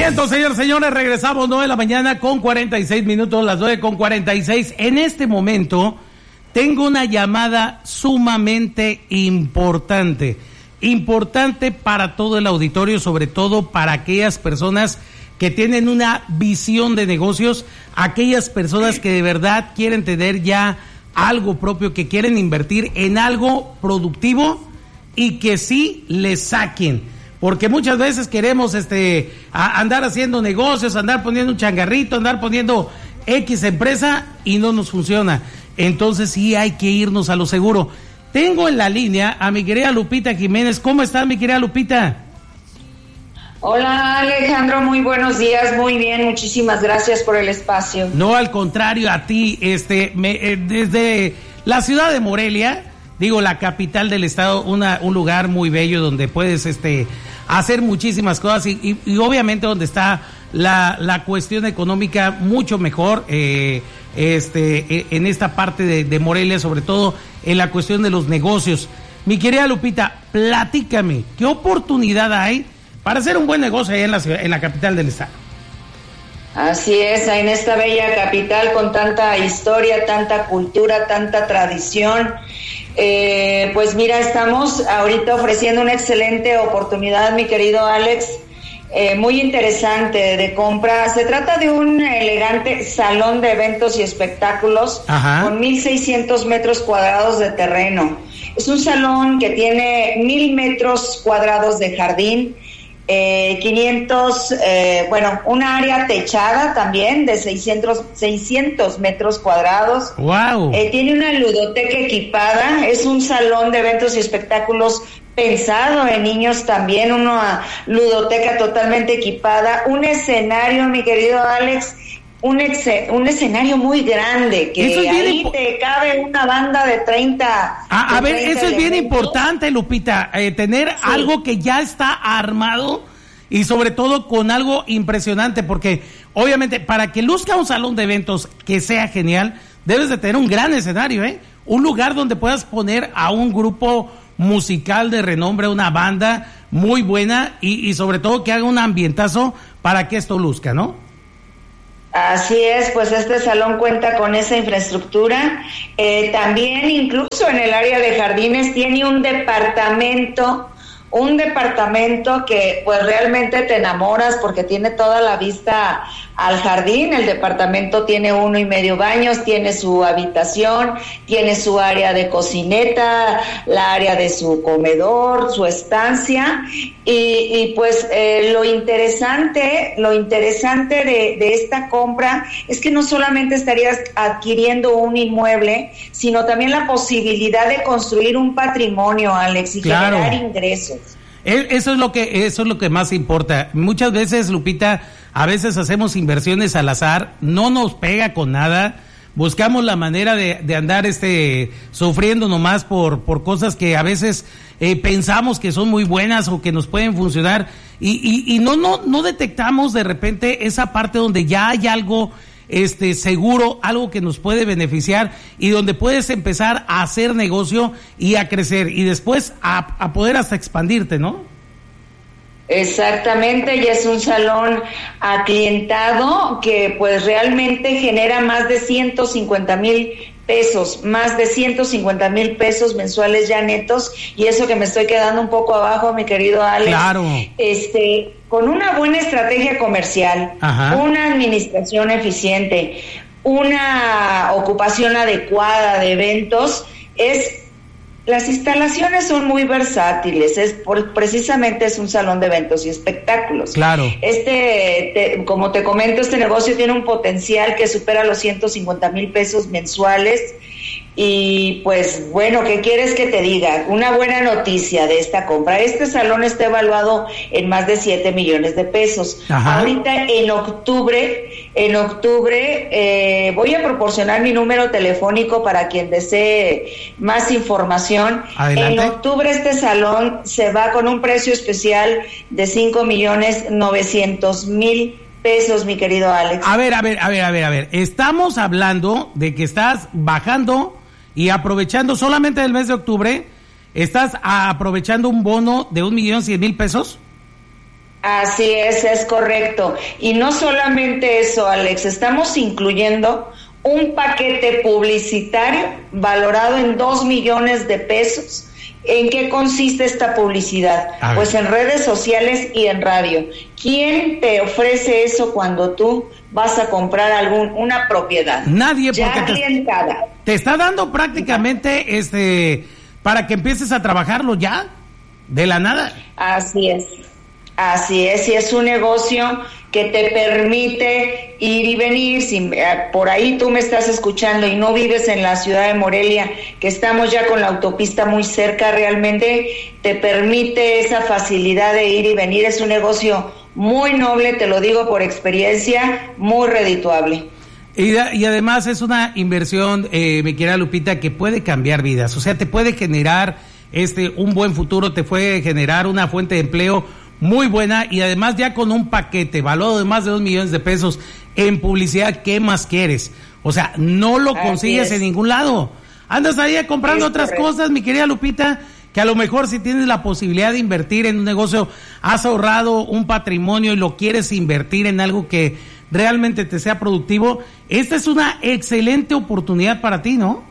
Bien, entonces, señores, regresamos 9 de la mañana con 46 minutos, las 9 con 46. En este momento tengo una llamada sumamente importante para todo el auditorio, sobre todo para aquellas personas que tienen una visión de negocios, aquellas personas que de verdad quieren tener ya algo propio, que quieren invertir en algo productivo y que sí le saquen. Porque muchas veces queremos andar haciendo negocios, andar poniendo un changarrito, andar poniendo X empresa y no nos funciona. Entonces sí hay que irnos a lo seguro. Tengo en la línea a mi querida Lupita Jiménez. ¿Cómo está, mi querida Lupita? Hola, Alejandro, muy buenos días, muy bien, muchísimas gracias por el espacio. No, al contrario, a ti, desde la ciudad de Morelia, digo, la capital del estado, un lugar muy bello donde puedes hacer muchísimas cosas y obviamente donde está la cuestión económica mucho mejor, en esta parte de Morelia, sobre todo en la cuestión de los negocios. Mi querida Lupita, platícame, ¿qué oportunidad hay para hacer un buen negocio allá en la capital del estado? Así es, en esta bella capital con tanta historia, tanta cultura, tanta tradición. Pues mira, estamos ahorita ofreciendo una excelente oportunidad, mi querido Alex, muy interesante de compra. Se trata de un elegante salón de eventos y espectáculos. Ajá. Con 1,600 metros cuadrados de terreno. Es un salón que tiene 1,000 metros cuadrados de jardín, 500, una área techada también de 600 metros cuadrados. Wow. Tiene una ludoteca equipada, es un salón de eventos y espectáculos pensado en niños también, una ludoteca totalmente equipada, un escenario, mi querido Alex, un escenario muy grande, que ahí te cabe una banda de 30. A ver, eso es bien importante, Lupita, tener algo que ya está armado y sobre todo con algo impresionante, porque obviamente para que luzca un salón de eventos que sea genial, debes de tener un gran escenario, un lugar donde puedas poner a un grupo musical de renombre, una banda muy buena y sobre todo que haga un ambientazo para que esto luzca, ¿no? Así es, pues este salón cuenta con esa infraestructura. También incluso en el área de jardines tiene un departamento que pues realmente te enamoras porque tiene toda la vista al jardín. El departamento tiene 1.5 baños, tiene su habitación, tiene su área de cocineta, la área de su comedor, su estancia y pues lo interesante de esta compra es que no solamente estarías adquiriendo un inmueble, sino también la posibilidad de construir un patrimonio, Alex, y claro, generar ingresos. Eso es lo que más importa. Muchas veces, Lupita, a veces hacemos inversiones al azar, no nos pega con nada, buscamos la manera de andar sufriendo nomás por cosas que a veces pensamos que son muy buenas o que nos pueden funcionar y no detectamos de repente esa parte donde ya hay algo seguro, algo que nos puede beneficiar y donde puedes empezar a hacer negocio y a crecer y después a poder hasta expandirte, ¿no? Exactamente, y es un salón aclientado que pues realmente genera más de 150,000 pesos, más de 150,000 pesos mensuales ya netos, y eso que me estoy quedando un poco abajo, mi querido Alex. Claro. Con una buena estrategia comercial, ajá, una administración eficiente, una ocupación adecuada de eventos, las instalaciones son muy versátiles, precisamente es un salón de eventos y espectáculos. Claro. Como te comento, este negocio tiene un potencial que supera los 150,000 pesos mensuales. Y pues bueno, ¿qué quieres que te diga? Una buena noticia de esta compra. Este salón está evaluado en más de 7 millones de pesos. Ajá. Ahorita en octubre voy a proporcionar mi número telefónico para quien desee más información. Adelante. En octubre este salón se va con un precio especial de 5,900,000 pesos, mi querido Alex. A ver. Estamos hablando de que estás bajando y aprovechando solamente del mes de octubre, ¿estás aprovechando un bono de 1,100,000 pesos? Así es correcto. Y no solamente eso, Alex, estamos incluyendo un paquete publicitario valorado en 2 millones de pesos. ¿En qué consiste esta publicidad? Pues en redes sociales y en radio. ¿Quién te ofrece eso cuando tú vas a comprar una propiedad? Nadie, ya porque te está dando prácticamente para que empieces a trabajarlo ya, de la nada. Así es, y es un negocio que te permite ir y venir. Si por ahí tú me estás escuchando y no vives en la ciudad de Morelia, que estamos ya con la autopista muy cerca, realmente te permite esa facilidad de ir y venir. Es un negocio muy noble, te lo digo por experiencia, muy redituable. Y además es una inversión, mi querida Lupita, que puede cambiar vidas. O sea, te puede generar un buen futuro, te puede generar una fuente de empleo muy buena, y además ya con un paquete valorado de más de 2 millones de pesos en publicidad, ¿qué más quieres? O sea, no lo consigues en ningún lado. Andas ahí comprando otras cosas, mi querida Lupita, que a lo mejor si tienes la posibilidad de invertir en un negocio, has ahorrado un patrimonio y lo quieres invertir en algo que realmente te sea productivo, esta es una excelente oportunidad para ti, ¿no?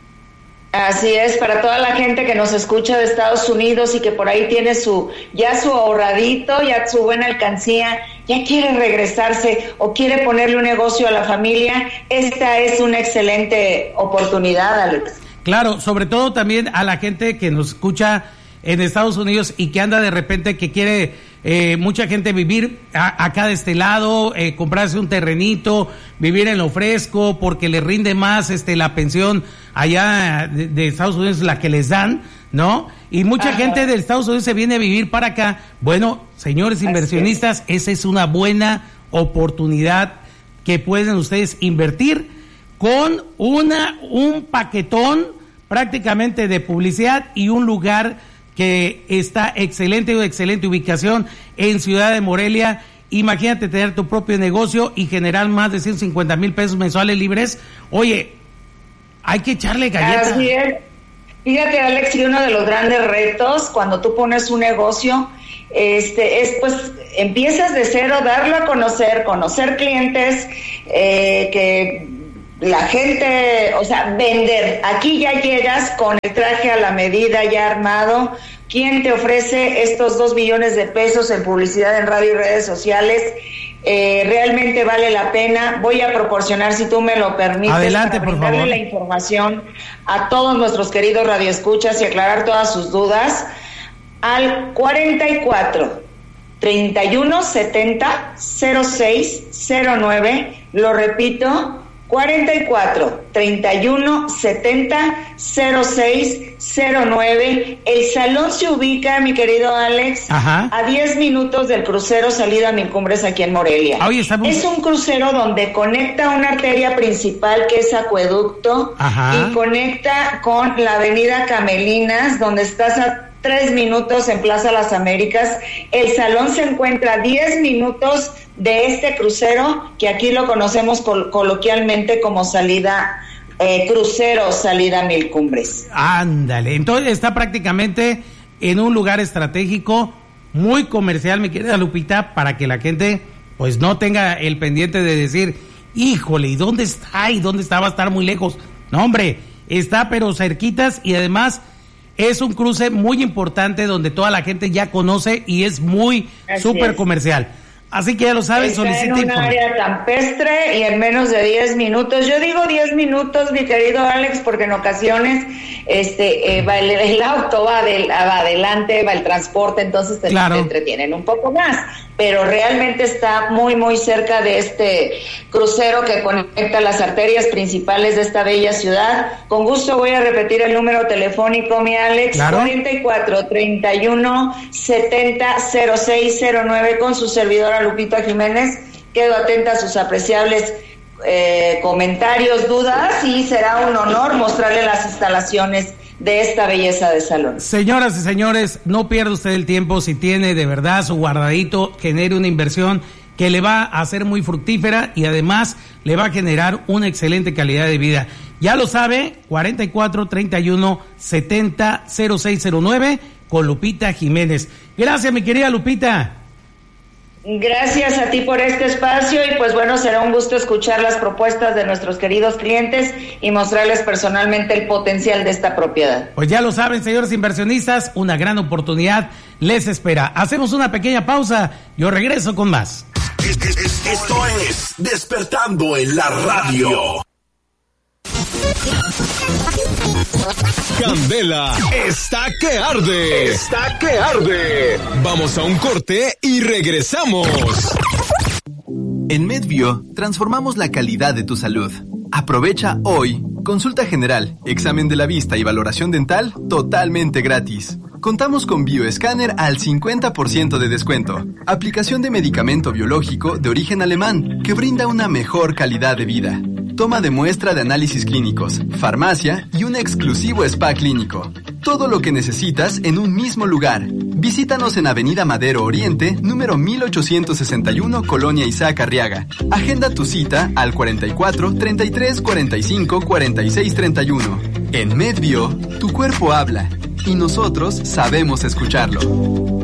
Así es, para toda la gente que nos escucha de Estados Unidos y que por ahí tiene su ahorradito, ya su buena alcancía, ya quiere regresarse o quiere ponerle un negocio a la familia, esta es una excelente oportunidad, Alex. Claro, sobre todo también a la gente que nos escucha en Estados Unidos y que anda de repente, que quiere mucha gente vivir acá de este lado, comprarse un terrenito, vivir en lo fresco, porque le rinde más la pensión allá de Estados Unidos, la que les dan, ¿no? Y mucha gente de Estados Unidos se viene a vivir para acá. Bueno, señores inversionistas, esa es una buena oportunidad que pueden ustedes invertir con un paquetón prácticamente de publicidad y un lugar que está excelente ubicación en Ciudad de Morelia. Imagínate tener tu propio negocio y generar más de 150,000 pesos mensuales libres. Oye, hay que echarle galletas. Así es. Fíjate, Alex, y uno de los grandes retos cuando tú pones un negocio es pues empiezas de cero, darlo a conocer clientes, que la gente, o sea, vender. Aquí ya llegas con el traje a la medida ya armado. ¿Quién te ofrece estos 2 millones de pesos en publicidad en radio y redes sociales? Realmente vale la pena. Voy a proporcionar, si tú me lo permites, adelante, para brindarle la información a todos nuestros queridos radioescuchas y aclarar todas sus dudas al 44 31 70 06 09. Lo repito, 44 31 70 06 09. El salón se ubica, mi querido Alex, a 10 minutos del crucero salida a Mil Cumbres aquí en Morelia. Es un crucero donde conecta una arteria principal que es Acueducto y conecta con la avenida Camelinas, donde estás a 3 minutos en Plaza Las Américas. El salón se encuentra a 10 minutos de este crucero, que aquí lo conocemos coloquialmente como crucero salida Mil Cumbres. Ándale, entonces está prácticamente en un lugar estratégico, muy comercial, mi querida Lupita, para que la gente pues no tenga el pendiente de decir, híjole, ¿y dónde está? ¿Y dónde está? Va a estar muy lejos. No, hombre, está pero cerquitas, y además es un cruce muy importante donde toda la gente ya conoce y es muy súper comercial. Así que ya lo saben, soliciten. En un área campestre y en menos de 10 minutos. Yo digo 10 minutos, mi querido Alex, porque en ocasiones va el auto va adelante, va el transporte, entonces te entretienen un poco más. Pero realmente está muy, muy cerca de este crucero que conecta las arterias principales de esta bella ciudad. Con gusto voy a repetir el número telefónico, mi Alex, 44 31 70 06 09, con su servidora Lupita Jiménez. Quedo atenta a sus apreciables comentarios, dudas, y será un honor mostrarle las instalaciones de esta belleza de salón. Señoras y señores, no pierda usted el tiempo. Si tiene de verdad su guardadito, genere una inversión que le va a hacer muy fructífera y además le va a generar una excelente calidad de vida. Ya lo sabe, 44 31 70 06 09 con Lupita Jiménez. Gracias, mi querida Lupita. Gracias a ti por este espacio y pues bueno, será un gusto escuchar las propuestas de nuestros queridos clientes y mostrarles personalmente el potencial de esta propiedad. Pues ya lo saben, señores inversionistas, una gran oportunidad les espera. Hacemos una pequeña pausa, yo regreso con más. Esto es Despertando en la Radio. Candela está que arde. Está que arde. Vamos a un corte y regresamos. En MedBio transformamos la calidad de tu salud. Aprovecha hoy consulta general, examen de la vista y valoración dental totalmente gratis. Contamos con bioescáner al 50% de descuento. Aplicación de medicamento biológico de origen alemán que brinda una mejor calidad de vida. Toma de muestra de análisis clínicos, farmacia y un exclusivo spa clínico. Todo lo que necesitas en un mismo lugar. Visítanos en Avenida Madero Oriente, número 1861, Colonia Isaac Arriaga. Agenda tu cita al 44 33 45 46 31. En MedBio, tu cuerpo habla y nosotros sabemos escucharlo.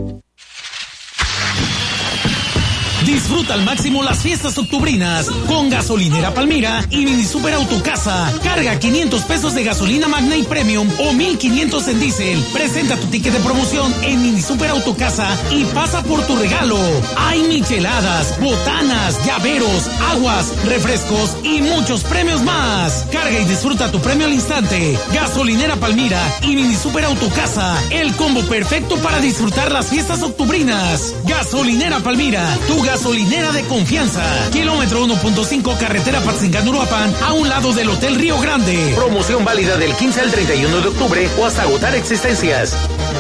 Disfruta al máximo las fiestas octubrinas con Gasolinera Palmira y Mini Super Autocasa. Carga 500 pesos de gasolina Magna y Premium o 1,500 en diésel. Presenta tu ticket de promoción en Mini Super Autocasa y pasa por tu regalo. Hay micheladas, botanas, llaveros, aguas, refrescos y muchos premios más. Carga y disfruta tu premio al instante. Gasolinera Palmira y Mini Super Autocasa. El combo perfecto para disfrutar las fiestas octubrinas. Gasolinera Palmira, tu gasolinera de confianza. Kilómetro 1.5 carretera Patzingán-Uruapan, a un lado del Hotel Río Grande. Promoción válida del 15 al 31 de octubre o hasta agotar existencias.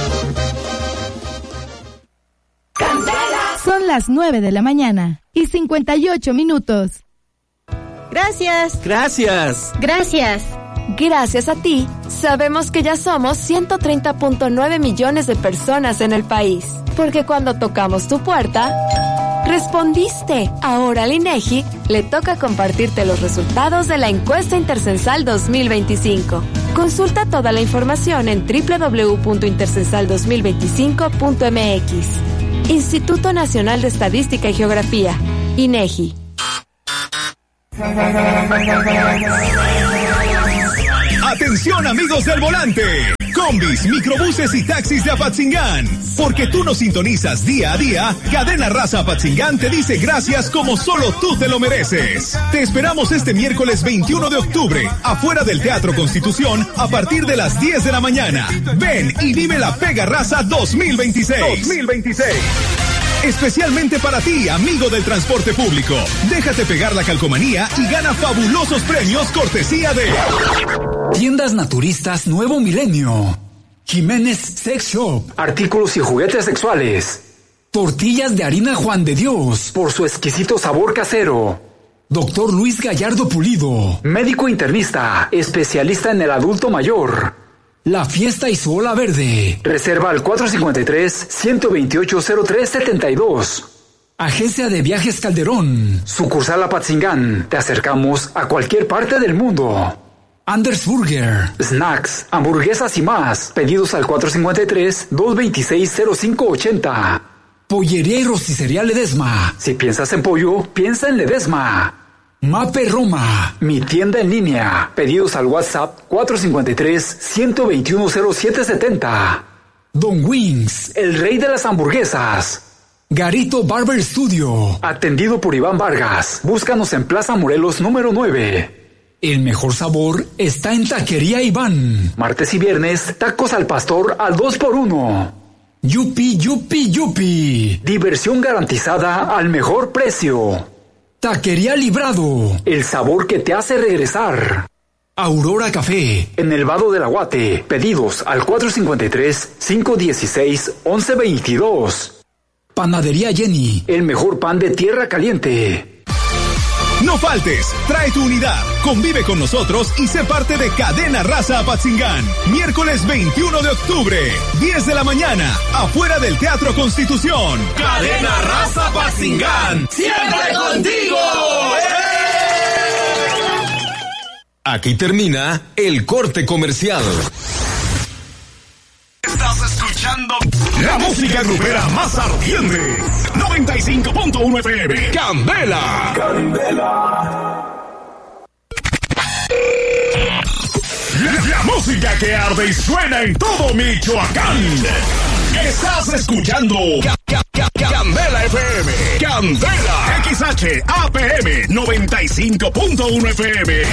Son las 9 de la mañana y 58 minutos. Gracias. Gracias. Gracias. Gracias a ti, sabemos que ya somos 130.9 millones de personas en el país. Porque cuando tocamos tu puerta, respondiste. Ahora al INEGI le toca compartirte los resultados de la encuesta Intercensal 2025. Consulta toda la información en www.intercensal2025.mx. Instituto Nacional de Estadística y Geografía, INEGI. Atención amigos del volante, combis, microbuses y taxis de Apatzingán. Porque tú nos sintonizas día a día, Cadena Raza Apatzingán te dice gracias como solo tú te lo mereces. Te esperamos este miércoles 21 de octubre, afuera del Teatro Constitución, a partir de las 10 de la mañana. Ven y vive la Pega Raza 2026. Especialmente para ti, amigo del transporte público. Déjate pegar la calcomanía y gana fabulosos premios cortesía de Tiendas Naturistas Nuevo Milenio, Jiménez Sex Shop, artículos y juguetes sexuales, tortillas de harina Juan de Dios, por su exquisito sabor casero. Doctor Luis Gallardo Pulido, médico internista, especialista en el adulto mayor. La Fiesta y su Ola Verde. Reserva al 453-128-0372. Agencia de Viajes Calderón. Sucursal Apatzingán. Te acercamos a cualquier parte del mundo. Anders Burger. Snacks, hamburguesas y más. Pedidos al 453-226-0580. Pollería y rosticería Ledesma. Si piensas en pollo, piensa en Ledesma. Mape Roma. Mi tienda en línea. Pedidos al WhatsApp 453-121-0770. Don Wings. El rey de las hamburguesas. Garito Barber Studio. Atendido por Iván Vargas. Búscanos en Plaza Morelos número 9. El mejor sabor está en Taquería Iván. Martes y viernes, tacos al pastor al 2x1. Yupi, yupi, yupi. Diversión garantizada al mejor precio. Taquería Librado. El sabor que te hace regresar. Aurora Café. En el Vado del Aguate. Pedidos al 453-516-1122. Panadería Jenny. El mejor pan de tierra caliente. No faltes, trae tu unidad, convive con nosotros y sé parte de Cadena Raza Apatzingán. Miércoles 21 de octubre, 10 de la mañana, afuera del Teatro Constitución. Cadena Raza Apatzingán, siempre contigo. Aquí termina el corte comercial. Estás escuchando La música grupera más ardiente. 95.1 FM. Candela. La música que arde y suena en todo Michoacán. Estás escuchando Candela FM. Candela. XH APM 95.1 FM.